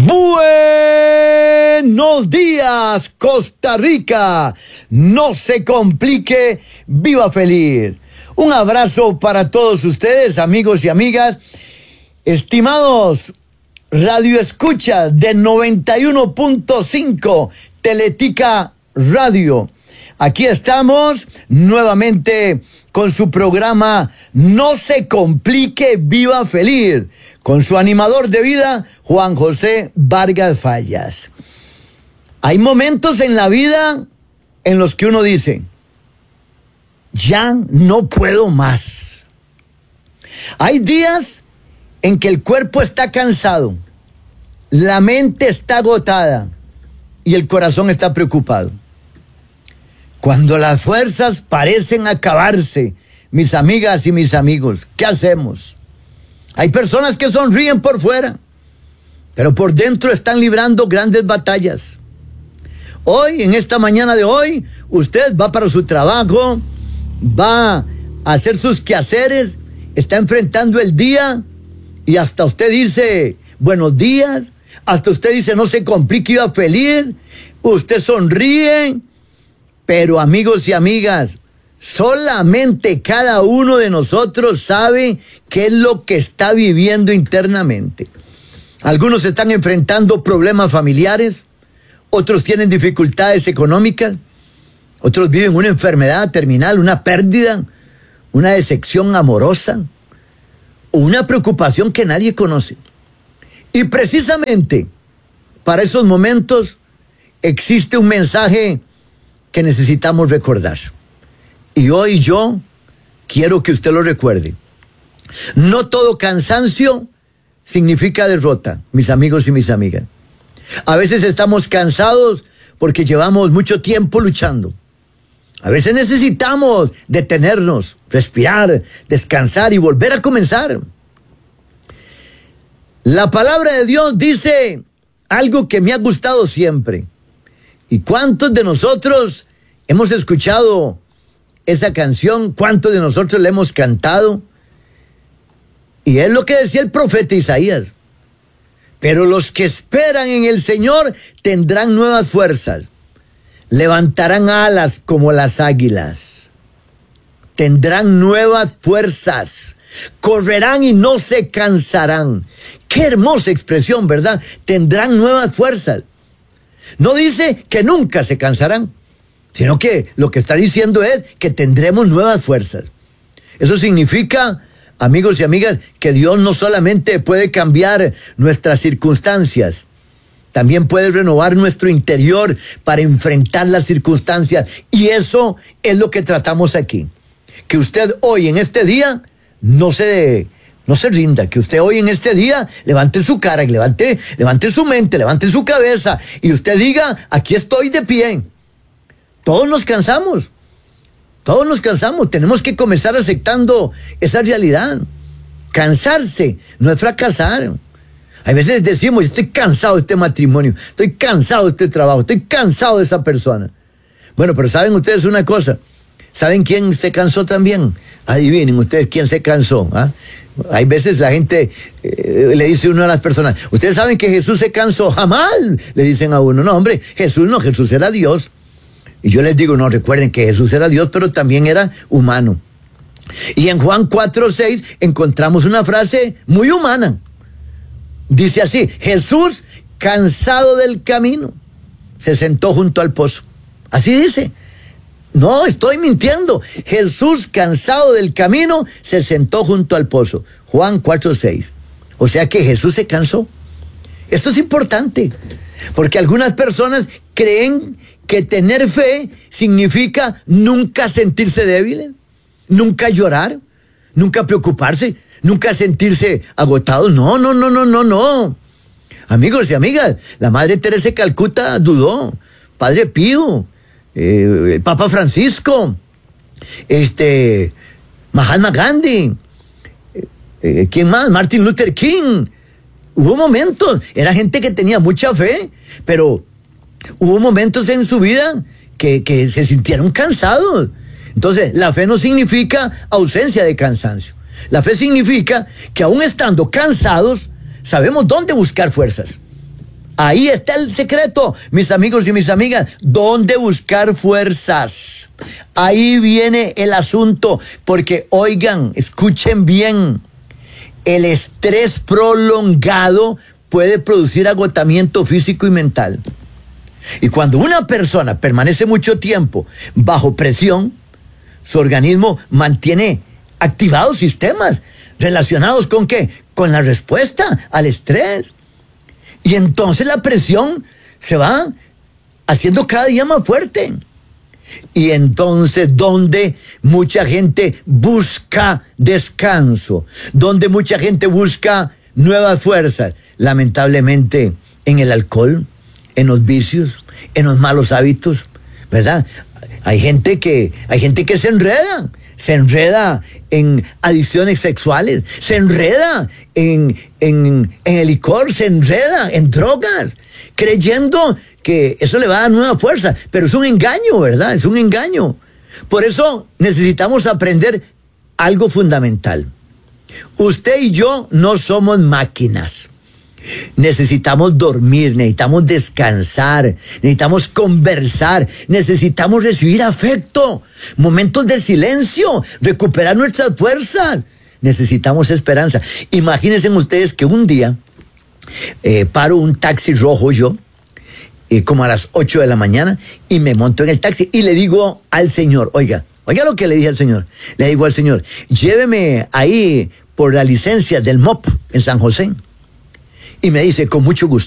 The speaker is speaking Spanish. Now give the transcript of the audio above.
Buenos días, Costa Rica. No se complique, viva feliz. Un abrazo para todos ustedes, amigos y amigas. Estimados Radio Escucha de 91.5 Teletica Radio. Aquí estamos nuevamente con su programa No se complique, viva feliz, con su animador de vida, Juan José Vargas Fallas. Hay momentos en la vida en los que uno dice, ya no puedo más. Hay días en que el cuerpo está cansado, la mente está agotada y el corazón está preocupado. Cuando las fuerzas parecen acabarse, mis amigas y mis amigos, ¿qué hacemos? Hay personas que sonríen por fuera, pero por dentro están librando grandes batallas. Hoy, en esta mañana de hoy, usted va para su trabajo, va a hacer sus quehaceres, está enfrentando el día y hasta usted dice buenos días, hasta usted dice no se complique, viva feliz, usted sonríe. Pero amigos y amigas, solamente cada uno de nosotros sabe qué es lo que está viviendo internamente. Algunos están enfrentando problemas familiares, otros tienen dificultades económicas, otros viven una enfermedad terminal, una pérdida, una decepción amorosa, o una preocupación que nadie conoce. Y precisamente para esos momentos existe un mensaje que necesitamos recordar. Y hoy yo quiero que usted lo recuerde. No todo cansancio significa derrota, mis amigos y mis amigas. A veces estamos cansados porque llevamos mucho tiempo luchando. A veces necesitamos detenernos, respirar, descansar y volver a comenzar. La palabra de Dios dice algo que me ha gustado siempre. ¿Y cuántos de nosotros hemos escuchado esa canción? ¿Cuántos de nosotros la hemos cantado? Y es lo que decía el profeta Isaías. Pero los que esperan en el Señor tendrán nuevas fuerzas. Levantarán alas como las águilas. Tendrán nuevas fuerzas. Correrán y no se cansarán. Qué hermosa expresión, ¿verdad? Tendrán nuevas fuerzas. No dice que nunca se cansarán, sino que lo que está diciendo es que tendremos nuevas fuerzas. Eso significa, amigos y amigas, que Dios no solamente puede cambiar nuestras circunstancias, también puede renovar nuestro interior para enfrentar las circunstancias. Y eso es lo que tratamos aquí. Que usted hoy en este día no se rinda, que usted hoy en este día levante su cara, levante su mente, levante su cabeza y usted diga, aquí estoy de pie. Todos nos cansamos, tenemos que comenzar aceptando esa realidad. Cansarse no es fracasar. A veces decimos, estoy cansado de este matrimonio, estoy cansado de este trabajo, estoy cansado de esa persona. Bueno, pero ¿saben ustedes una cosa? ¿Saben quién se cansó también? Adivinen ustedes quién se cansó, ¿ah? Hay veces la gente le dice a uno a las personas, ustedes saben que Jesús se cansó, jamás le dicen a uno, no hombre, Jesús era Dios. Y yo les digo, no, recuerden que Jesús era Dios, pero también era humano. Y en Juan 4:6 encontramos una frase muy humana. Dice así, Jesús, cansado del camino, se sentó junto al pozo. Así dice. No, estoy mintiendo. Jesús, cansado del camino, se sentó junto al pozo. Juan 4:6. O sea que Jesús se cansó. Esto es importante, porque algunas personas creen que tener fe significa nunca sentirse débiles, nunca llorar, nunca preocuparse, nunca sentirse agotados. No. Amigos y amigas, la Madre Teresa de Calcuta dudó. Padre Pío, el Papa Francisco, Mahatma Gandhi, ¿quién más? Martin Luther King. Hubo momentos, era gente que tenía mucha fe, pero hubo momentos en su vida que se sintieron cansados. Entonces, la fe no significa ausencia de cansancio. La fe significa que aún estando cansados, sabemos dónde buscar fuerzas. Ahí está el secreto, mis amigos y mis amigas. ¿Dónde buscar fuerzas? Ahí viene el asunto, porque oigan, escuchen bien. El estrés prolongado puede producir agotamiento físico y mental. Y cuando una persona permanece mucho tiempo bajo presión, su organismo mantiene activados sistemas relacionados ¿con qué? Con la respuesta al estrés. Y entonces la presión se va haciendo cada día más fuerte. Y entonces donde mucha gente busca descanso, donde mucha gente busca nuevas fuerzas, lamentablemente en el alcohol, en los vicios, en los malos hábitos, ¿verdad? Hay gente que se enreda en adicciones sexuales, se enreda en el licor, se enreda en drogas, creyendo que eso le va a dar nueva fuerza, pero es un engaño, ¿verdad? Es un engaño. Por eso necesitamos aprender algo fundamental. Usted y yo no somos máquinas. Necesitamos dormir, necesitamos descansar, necesitamos conversar, necesitamos recibir afecto, momentos de silencio, recuperar nuestras fuerzas. Necesitamos esperanza. Imagínense ustedes que un día paro un taxi rojo yo, como a las 8 de la mañana, y me monto en el taxi y le digo al señor, oiga lo que le dije al señor. Le digo al señor, lléveme ahí por la licencia del MOP en San José. Y me dice, con mucho gusto.